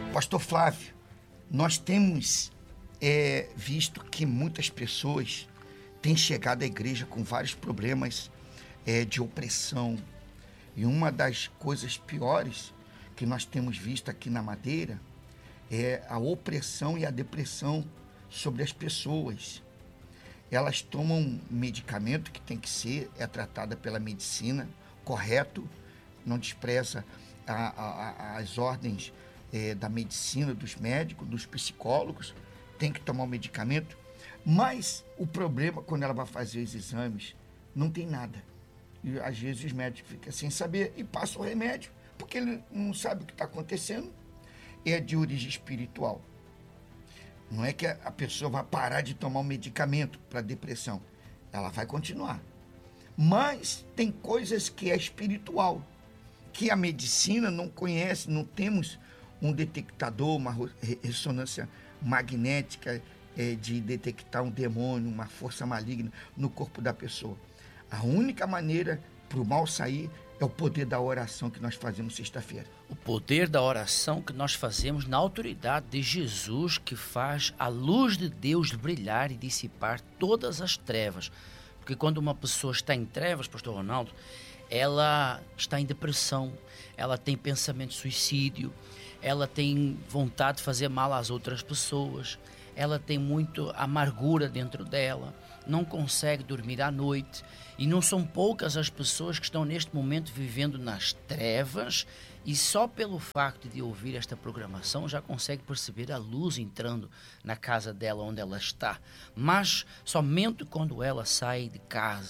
Pastor Flávio, nós temos visto que muitas pessoas têm chegado à igreja com vários problemas de opressão. E uma das coisas piores que nós temos visto aqui na Madeira é a opressão e a depressão sobre as pessoas. Elas tomam medicamento que tem que ser, tratada pela medicina, correto, não despreza as ordens da medicina, dos médicos, dos psicólogos, tem que tomar o medicamento, mas o problema, quando ela vai fazer os exames, não tem nada. E às vezes os médicos ficam sem saber e passam o remédio, porque ele não sabe o que está acontecendo, é de origem espiritual. Não é que a pessoa vai parar de tomar um medicamento para depressão, ela vai continuar. Mas tem coisas que é espiritual, que a medicina não conhece, não temos um detectador, uma ressonância magnética de detectar um demônio, uma força maligna no corpo da pessoa. A única maneira para o mal sair é o poder da oração que nós fazemos sexta-feira. O poder da oração que nós fazemos na autoridade de Jesus, que faz a luz de Deus brilhar e dissipar todas as trevas. Porque quando uma pessoa está em trevas, pastor Ronaldo, ela está em depressão, ela tem pensamento de suicídio, ela tem vontade de fazer mal às outras pessoas, ela tem muito amargura dentro dela, não consegue dormir à noite. E não são poucas as pessoas que estão neste momento vivendo nas trevas e só pelo facto de ouvir esta programação já consegue perceber a luz entrando na casa dela onde ela está. Mas somente quando ela sai de casa,